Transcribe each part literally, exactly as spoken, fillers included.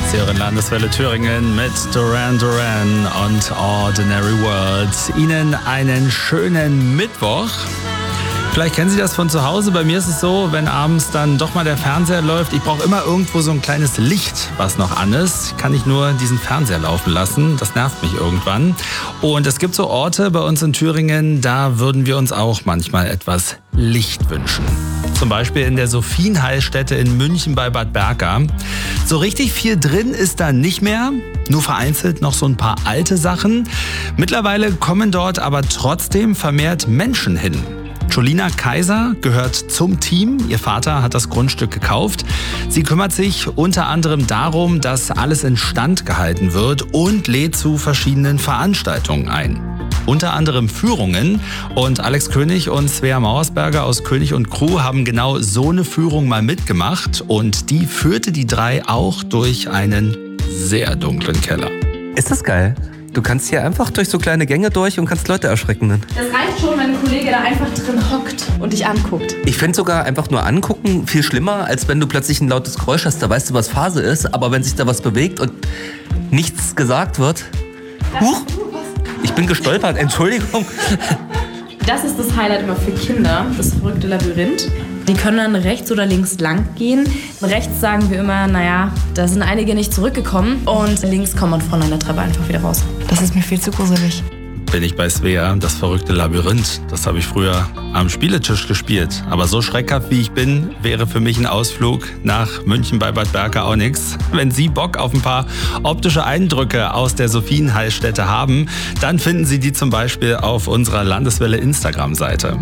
Sie hören Landeswelle Thüringen mit Duran Duran und Ordinary Words. Ihnen einen schönen Mittwoch. Vielleicht kennen Sie das von zu Hause. Bei mir ist es so, wenn abends dann doch mal der Fernseher läuft, ich brauche immer irgendwo so ein kleines Licht, was noch an ist. Kann ich nur diesen Fernseher laufen lassen. Das nervt mich irgendwann. Und es gibt so Orte bei uns in Thüringen, da würden wir uns auch manchmal etwas Licht wünschen. Zum Beispiel in der Sophienheilstätte in München bei Bad Berka. So richtig viel drin ist da nicht mehr, nur vereinzelt noch so ein paar alte Sachen. Mittlerweile kommen dort aber trotzdem vermehrt Menschen hin. Jolina Kaiser gehört zum Team. Ihr Vater hat das Grundstück gekauft. Sie kümmert sich unter anderem darum, dass alles instand gehalten wird und lädt zu verschiedenen Veranstaltungen ein. Unter anderem Führungen. Und Alex König und Svea Mauersberger aus König und Crew haben genau so eine Führung mal mitgemacht. Und die führte die drei auch durch einen sehr dunklen Keller. Ist das geil? Du kannst hier einfach durch so kleine Gänge durch und kannst Leute erschrecken. Das reicht schon, wenn ein Kollege da einfach drin hockt und dich anguckt. Ich fände sogar einfach nur angucken viel schlimmer, als wenn du plötzlich ein lautes Geräusch hast. Da weißt du, was Phase ist. Aber wenn sich da was bewegt und nichts gesagt wird... Huch! Ich bin gestolpert, Entschuldigung. Das ist das Highlight immer für Kinder, das verrückte Labyrinth. Die können dann rechts oder links lang gehen. Rechts sagen wir immer, naja, da sind einige nicht zurückgekommen. Und links kommt man von einer Treppe einfach wieder raus. Das ist mir viel zu gruselig. Bin ich bei Svea, das verrückte Labyrinth. Das habe ich früher am Spieletisch gespielt. Aber so schreckhaft wie ich bin, wäre für mich ein Ausflug nach München bei Bad Berka auch nichts. Wenn Sie Bock auf ein paar optische Eindrücke aus der Sophienheilstätte haben, dann finden Sie die zum Beispiel auf unserer Landeswelle Instagram-Seite.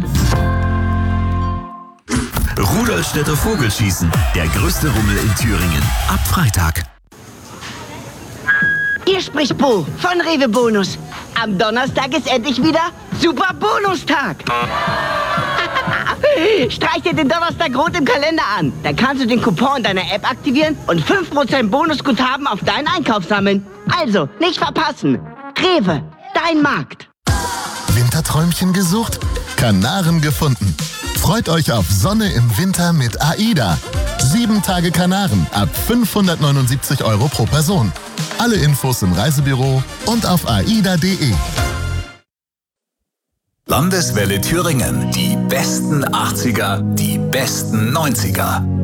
Rudolstädter Vogelschießen, der größte Rummel in Thüringen. Ab Freitag. Hier spricht Bo von Rewe Bonus. Am Donnerstag ist endlich wieder Super Bonustag. Streich dir den Donnerstag rot im Kalender an. Dann kannst du den Coupon in deiner App aktivieren und fünf Prozent Bonusguthaben auf deinen Einkauf sammeln. Also, nicht verpassen. Rewe, dein Markt. Winterträumchen gesucht? Kanaren gefunden. Freut euch auf Sonne im Winter mit AIDA. Sieben Tage Kanaren ab fünfhundertneunundsiebzig Euro pro Person. Alle Infos im Reisebüro und auf aida punkt de. Landeswelle Thüringen. Die besten achtziger, die besten neunziger.